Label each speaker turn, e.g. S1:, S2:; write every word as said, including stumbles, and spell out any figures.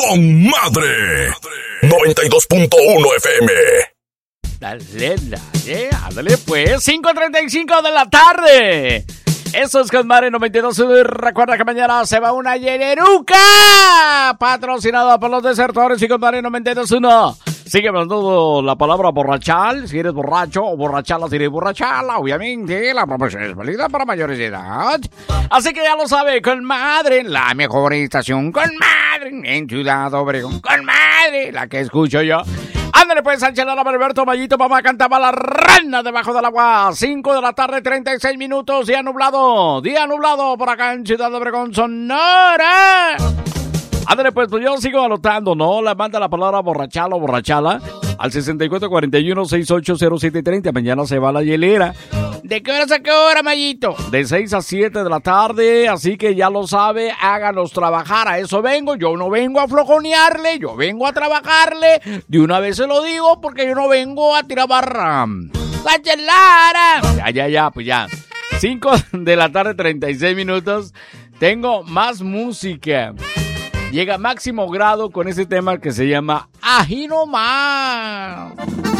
S1: con madre. noventa y dos punto uno F M.
S2: Dale, dale, ándale pues. cinco treinta y cinco de la tarde. Eso es con madre noventa y dos. Recuerda que mañana se va una lleneruca patrocinada por los desertores y con madre noventa y dos punto uno. Sigue mandando la palabra borrachal, si eres borracho, o borrachala si eres borrachala. Obviamente, la promoción es válida para mayores de edad. Así que ya lo sabe, con madre, la mejor estación, con madre, en Ciudad Obregón, con madre, la que escucho yo. Ándale pues, Sánchez Lara, Alberto Mayito, mamá cantaba la rana debajo del agua. cinco de la tarde, treinta y seis minutos, día nublado. Día nublado por acá en Ciudad Obregón, Sonora. Ándale pues, pues yo sigo anotando, ¿no? La manda la palabra borrachala o borrachala al sesenta y cuatro cuarenta y uno, sesenta y ocho cero siete treinta. Mañana se va la hielera. ¿De qué hora a qué hora, Mayito? De seis a siete de la tarde, así que ya lo sabe, háganos trabajar. A eso vengo, yo no vengo a flojonearle, yo vengo a trabajarle. De una vez se lo digo, porque yo no vengo a tirar barra. ¡Sánchez Lara! Ya, ya, ya, pues ya. cinco de la tarde, treinta y seis minutos. Tengo más música. Llega Máximo Grado con ese tema que se llama Ají No Más.